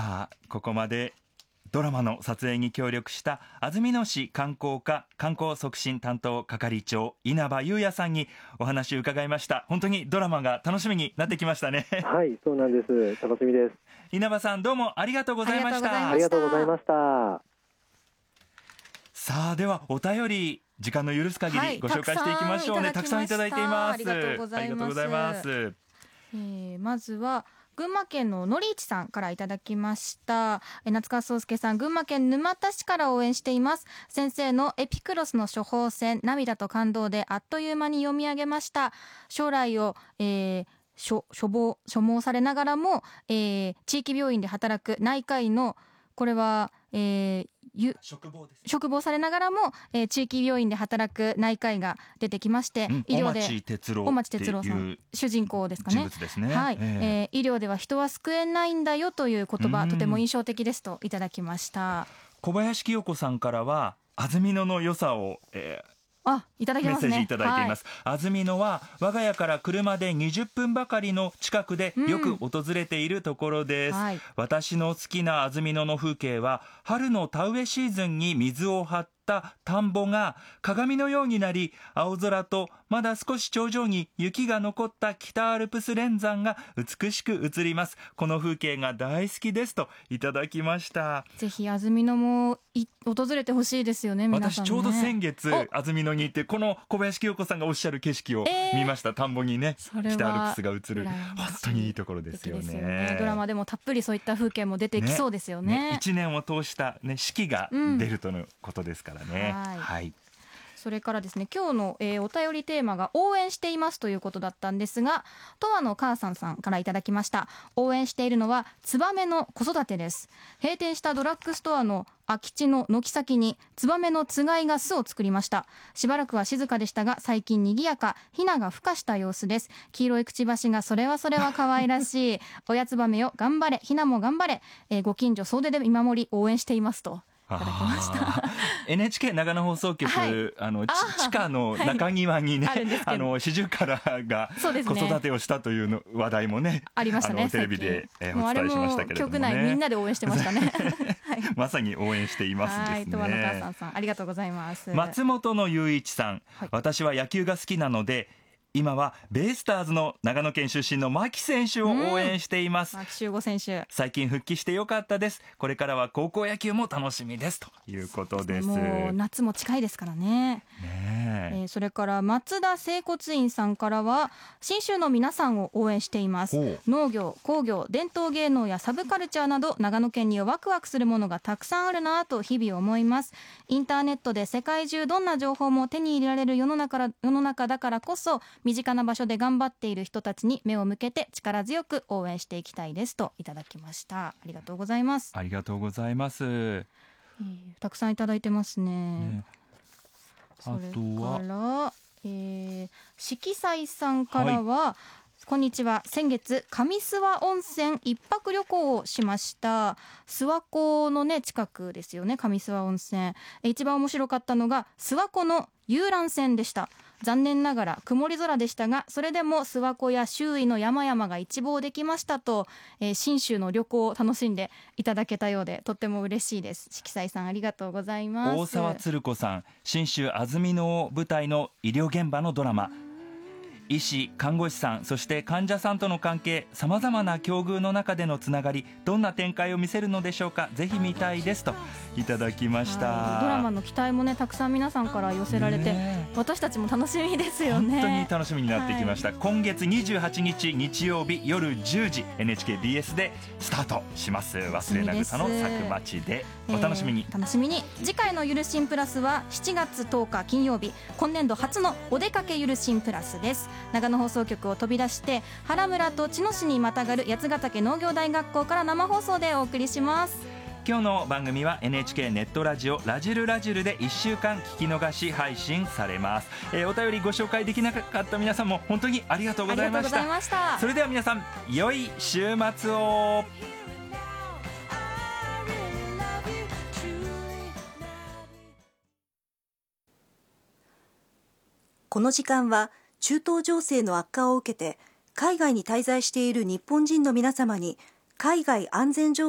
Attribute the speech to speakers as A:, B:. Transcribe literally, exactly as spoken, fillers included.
A: さあここまでドラマの撮影に協力した安曇野市観光課観光促進担当係長稲葉裕也さんにお話を伺いました。本当にドラマが楽しみになってきましたね。
B: はい、そうなんです。楽しみです。
A: 稲葉さん、どうもありがとうございました。
B: ありがとうございました。
A: さあではお便り時間の許す限りご紹介していきましょうね。たくさんいただいています。
C: ありがとうございます。
A: ありがとうございます。
C: えー、まずは群馬県ののりいちさんからいただきました。夏川壮介さん、群馬県沼田市から応援しています。先生のエピクロスの処方箋、涙と感動であっという間に読み上げました。将来を、えー、処, 処方所望されながらも、えー、地域病院で働く内科医のこれは、えー
A: 職望です。
C: 職望されながらも、えー、地域病院で働く内科医が出てきまして、
A: うん、
C: 医療で
A: 小町
C: 哲郎さん、主人公ですかね。
A: 人物ですね。
C: はい、
A: えー
C: えー、医療では人は救えないんだよという言葉、とても印象的ですといただきました。
A: 小林清子さんからは安曇野の良さを、えー
C: あ、いただきますね。
A: メッセージいただいています。はい、安曇野は我が家から車でにじゅっぷんばかりの近くでよく訪れているところです。うん、はい、私の好きな安曇野の風景は春の田植えシーズンに水を張った田んぼが鏡のようになり、青空とまだ少し頂上に雪が残った北アルプス連山が美しく映ります。この風景が大好きですといただきました。
C: ぜひ安曇野も訪れてほしいですよね。皆さんね。
A: 私ちょうど先月安曇野に行ってこの小林清子さんがおっしゃる景色を見ました。えー、田んぼにね北アルプスが映る本当にいいところですよ ね, ですよね。
C: ドラマでもたっぷりそういった風景も出てきそうですよね。ね、
A: 一年を通した、ね、四季が出るとのことですからね。
C: うん、はい、
A: はい、
C: それからですね、今日の、えー、お便りテーマが応援していますということだったんですが、とわの母さんさんからいただきました。応援しているのはツバメの子育てです。閉店したドラッグストアの空き地の軒先にツバメのつがいが巣を作りました。しばらくは静かでしたが最近賑やか、ヒナが孵化した様子です。黄色いくちばしがそれはそれは可愛らしい。親ツバメよ頑張れ、ヒナも頑張れ、えー、ご近所総出で見守り応援していますといただきました。
A: エヌエイチケー 長野放送局、はい、あの地下の中庭にね、はい、あのシジュカラが子育てをしたというの話題もね
C: ありましたね。
A: テレビでお伝えしましたけれどもね。
C: 局内みんなで応援してましたね。
A: はい、まさに応援していますですね。はい、
C: とわの母さんさんありがとうございます。
A: 松本の雄一さん、はい、私は野球が好きなので今はベイスターズの長野県出身の牧選手を応援しています。
C: 牧秀悟選手、
A: 最近復帰してよかったです。これからは高校野球も楽しみですということです。
C: もう夏も近いですからね。ねえー、それから松田整骨院さんからは信州の皆さんを応援しています。農業、工業、伝統芸能やサブカルチャーなど長野県にはワクワクするものがたくさんあるなと日々思います。インターネットで世界中どんな情報も手に入れられる世の中ら、世の中だからこそ身近な場所で頑張っている人たちに目を向けて力強く応援していきたいですといただきました。ありがとうございます。
A: ありがとうございます。え
C: ー、たくさんいただいてます ね, ね。それ
A: あとは、
C: から、えー、色彩さんからは、はい、こんにちは。先月上諏訪温泉一泊旅行をしました。諏訪湖のね近くですよね、上諏訪温泉。一番面白かったのが諏訪湖の遊覧船でした。残念ながら曇り空でしたが、それでも諏訪湖や周囲の山々が一望できましたと、えー、信州の旅行を楽しんでいただけたようでとっても嬉しいです。色彩さんありがとうございます。
A: 大沢鶴子さん、信州安曇野を舞台の医療現場のドラマ、医師、看護師さん、そして患者さんとの関係、さまざまな境遇の中でのつながり、どんな展開を見せるのでしょうか。ぜひ見たいですといただきました。
C: ドラマの期待もねたくさん皆さんから寄せられて、私たちも楽しみですよね。
A: 本当に楽しみになってきました。はい、今月にじゅうはちにち日曜日夜じゅうじ エヌエイチケービーエス でスタートします。忘れなぐさの佐久町でお楽しみに、
C: えー、楽しみに。次回のゆるしんプラスはしちがつとおか金曜日、今年度初のお出かけゆるしんプラスです。長野放送局を飛び出して原村と茅野市にまたがる八ヶ岳農業大学校から生放送でお送りします。
A: 今日の番組は エヌエイチケー ネットラジオラジルラジルでいっしゅうかん聞き逃し配信されます。えー、お便りご紹介できなかった皆さんも本当にありがとうございました。
C: ありがとうございました。
A: それでは皆さん良い週末を。
D: この時間は中東情勢の悪化を受けて海外に滞在している日本人の皆様に海外安全情報